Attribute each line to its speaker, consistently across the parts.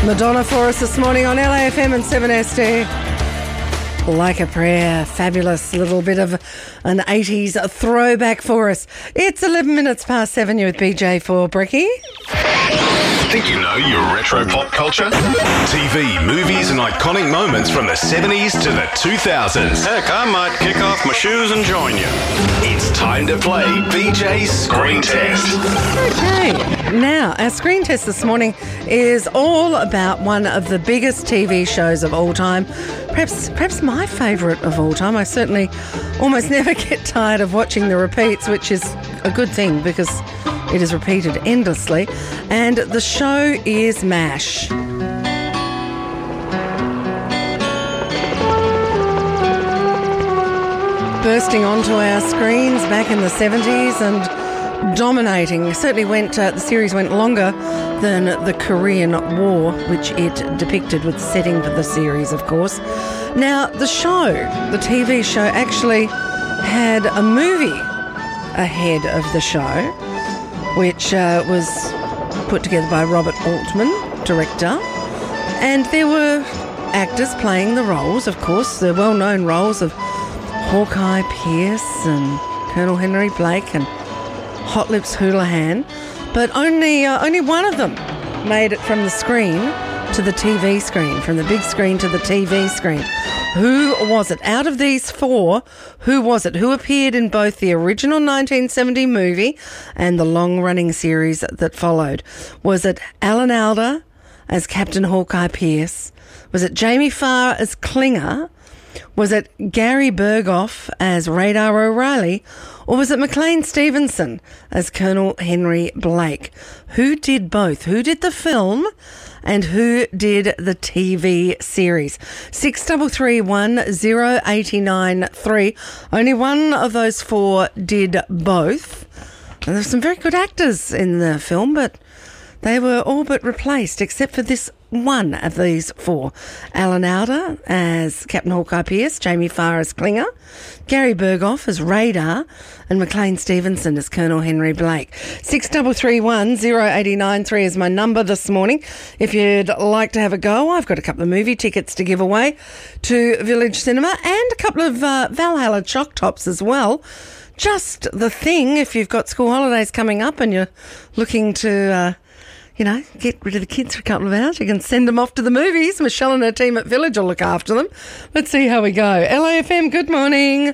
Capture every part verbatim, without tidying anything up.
Speaker 1: Madonna for us this morning on L A F M and seven S D. Like a Prayer, fabulous little bit of an eighties throwback for us. It's eleven minutes past seven. You're with B J for Bricky.
Speaker 2: Think you know your retro pop culture? T V, movies and iconic moments from the seventies to the two thousands.
Speaker 3: Heck, I might kick off my shoes and join you.
Speaker 2: It's time to play B J's Screen Test.
Speaker 1: Okay, now our screen test this morning is all about one of the biggest T V shows of all time. Perhaps, perhaps my favourite of all time. I certainly almost never get tired of watching the repeats, which is a good thing because it is repeated endlessly. And the show is MASH. Bursting onto our screens back in the seventies and dominating. Certainly went, uh, the series went longer than the Korean War, which it depicted with the setting for the series, of course. Now, the show, the T V show, actually had a movie ahead of the show, which uh, was put together by Robert Altman, director. And there were actors playing the roles, of course, the well-known roles of Hawkeye Pierce and Colonel Henry Blake and Hot Lips Houlihan. But only uh, only one of them made it from the screen to the T V screen, from the big screen to the T V screen. Who was it? Out of these four, who was it? Who appeared in both the original nineteen seventy movie and the long-running series that followed? Was it Alan Alda as Captain Hawkeye Pierce? Was it Jamie Farr as Klinger? Was it Gary Berghoff as Radar O'Reilly? Or was it McLean Stevenson as Colonel Henry Blake? Who did both? Who did the film and who did the T V series? six three three one zero eight nine three. Only one of those four did both. And there's some very good actors in the film, but they were all but replaced except for this one of these four. Alan Alda as Captain Hawkeye Pierce, Jamie Farr as Klinger, Gary Berghoff as Radar, and McLean Stevenson as Colonel Henry Blake. six three three one zero eight nine three is my number this morning. If you'd like to have a go, I've got a couple of movie tickets to give away to Village Cinema and a couple of uh, Valhalla Choc Tops as well. Just the thing, if you've got school holidays coming up and you're looking to... Uh, You know, get rid of the kids for a couple of hours. You can send them off to the movies. Michelle and her team at Village will look after them. Let's see how we go. L A F M, good morning.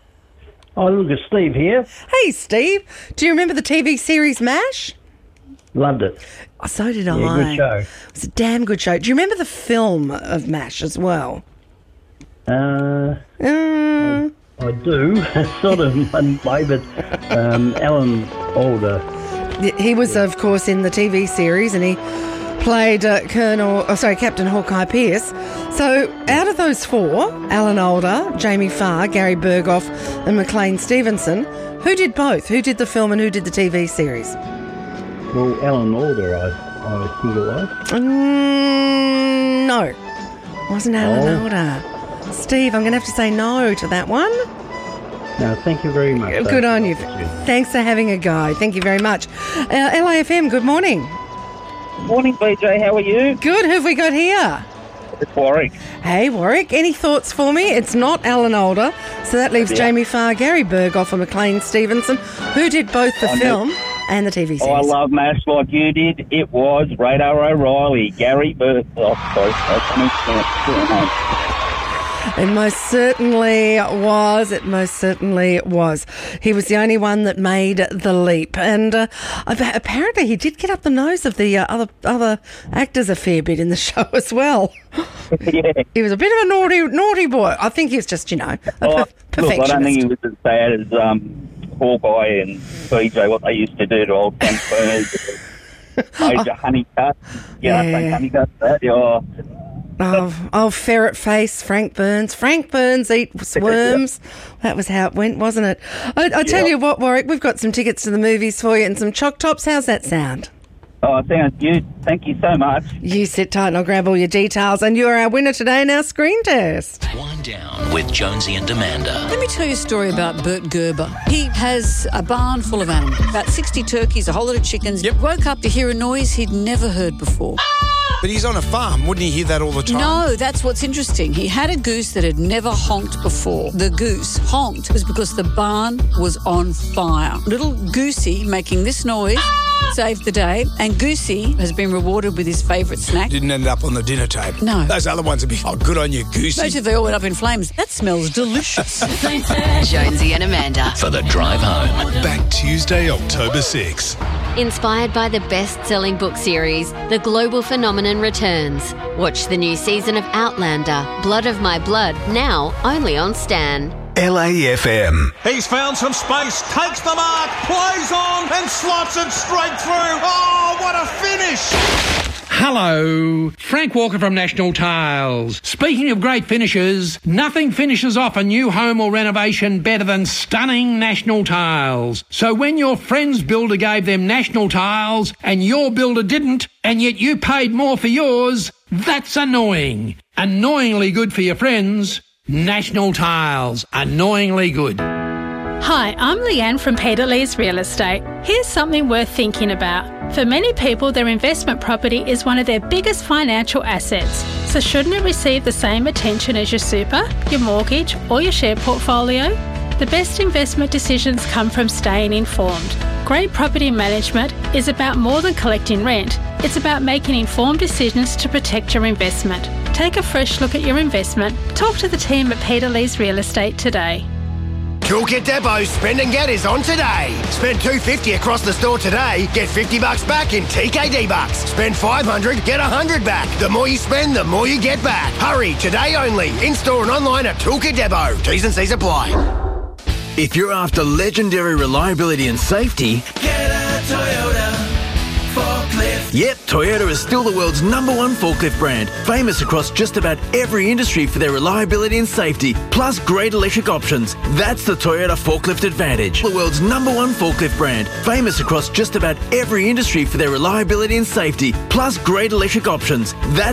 Speaker 4: Oh, look, it's Steve here.
Speaker 1: Hey, Steve. Do you remember the T V series MASH?
Speaker 4: Loved it.
Speaker 1: Oh, so did
Speaker 4: Yeah,
Speaker 1: I.
Speaker 4: good show.
Speaker 1: It was a damn good show. Do you remember the film of MASH as well?
Speaker 4: Uh,
Speaker 1: Uh,
Speaker 4: I do, sort of one way, but um, Alan Alda.
Speaker 1: he was, of course, in the T V series and he played uh, Colonel, oh, sorry, Captain Hawkeye Pierce. So out of those four, Alan Alda, Jamie Farr, Gary Berghoff and McLean Stevenson, who did both? Who did the film and who did the T V series?
Speaker 4: Well, Alan Alda, I, I think it was.
Speaker 1: Mm, no, wasn't Alan
Speaker 4: Oh.
Speaker 1: Alda. Steve, I'm going to have to say no to that one.
Speaker 4: No, thank you very much.
Speaker 1: Good on you. Thanks for having a go. Thank you very much. Uh, L A F M, good morning.
Speaker 5: Morning, B J. How are you?
Speaker 1: Good. Who have we got here?
Speaker 5: It's Warwick.
Speaker 1: Hey, Warwick. Any thoughts for me? It's not Alan Alda, so that leaves
Speaker 5: Yeah.
Speaker 1: Jamie Farr, Gary Berghoff and McLean Stevenson, who did both the
Speaker 5: I know.
Speaker 1: film and the T V
Speaker 5: Oh, I
Speaker 1: series.
Speaker 5: love MASH like you did. It was Radar O'Reilly, Gary Berghoff. Oh, sorry. I can't
Speaker 1: It most certainly was. It most certainly was. He was the only one that made the leap. And uh, apparently he did get up the nose of the uh, other other actors a fair bit in the show as well.
Speaker 5: yeah.
Speaker 1: He was a bit of a naughty naughty boy. I think he was just, you know, a
Speaker 5: Oh,
Speaker 1: per-
Speaker 5: look, I don't think
Speaker 1: perfectionist.
Speaker 5: he was as bad as um, Hawkeye and B J, what they used to do to old Frank Burns. Major Honeycutt. Yeah,
Speaker 1: Yeah.
Speaker 5: Frank Honeycutt. That, yeah.
Speaker 1: Oh, oh, ferret face, Frank Burns. Frank Burns eat worms. That was how it went, wasn't it? I, I tell
Speaker 5: Yeah.
Speaker 1: you what, Warwick, we've got some tickets to the movies for you and some Choc Tops. How's that sound?
Speaker 5: Oh, sounds good. Thank you so much.
Speaker 1: You sit tight and I'll grab all your details. And you're our winner today in our screen test.
Speaker 6: Wind down with Jonesy and Amanda.
Speaker 7: Let me tell you a story about Bert Gerber. He has a barn full of animals, about sixty turkeys, a whole lot of chickens. Yep. Woke up to hear a noise he'd never heard before.
Speaker 8: But he's on a farm. Wouldn't he hear that all the time?
Speaker 7: No, that's what's interesting. He had a goose that had never honked before. The goose honked was because the barn was on fire. Little Goosey making this noise saved the day, and Goosey has been rewarded with his favourite snack.
Speaker 8: Didn't end up on the dinner table.
Speaker 7: No.
Speaker 8: Those other ones would be, oh, good on you, Goosey.
Speaker 7: Imagine if they all went up in flames. That smells delicious.
Speaker 9: Jonesy and Amanda.
Speaker 6: For the drive home.
Speaker 2: Back Tuesday, October sixth.
Speaker 10: Inspired by the best-selling book series, The Global Phenomenon returns. Watch the new season of Outlander, Blood of My Blood, now only on Stan.
Speaker 2: L A F M.
Speaker 11: He's found some space, takes the mark, plays on and slots it straight through. Oh, what a finish!
Speaker 12: Hello, Frank Walker from National Tiles. Speaking of great finishes, nothing finishes off a new home or renovation better than stunning National Tiles. So when your friend's builder gave them National Tiles and your builder didn't, and yet you paid more for yours, that's annoying. Annoyingly good for your friends. National Tiles. Annoyingly good.
Speaker 13: Hi, I'm Leanne from Peter Lee's Real Estate. Here's something worth thinking about. For many people, their investment property is one of their biggest financial assets. So shouldn't it receive the same attention as your super, your mortgage or your share portfolio? The best investment decisions come from staying informed. Great property management is about more than collecting rent. It's about making informed decisions to protect your investment. Take a fresh look at your investment. Talk to the team at Peter Lee's Real Estate today.
Speaker 14: Toolkit Depot's Spend and Get is on today. Spend two hundred fifty dollars across the store today, get fifty bucks back in T K D bucks. Spend five hundred dollars, get one hundred dollars back. The more you spend, the more you get back. Hurry, today only. In-store and online at Toolkit Depot. T's and C's apply.
Speaker 15: If you're after legendary reliability and safety,
Speaker 16: get a Toyota forklift.
Speaker 15: Yep, Toyota is still the world's number one forklift brand, famous across just about every industry for their reliability and safety, plus great electric options. That's the Toyota Forklift Advantage. The world's number one forklift brand, famous across just about every industry for their reliability and safety, plus great electric options. That's